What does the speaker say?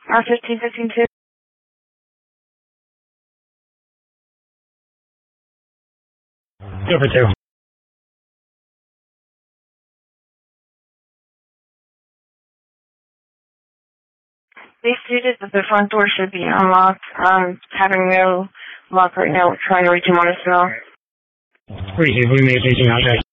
15, 15, 2. Go for 2. They stated that the front door should be unlocked. Having no lock right now, trying to reach him on his cell. Receive, we may be taking out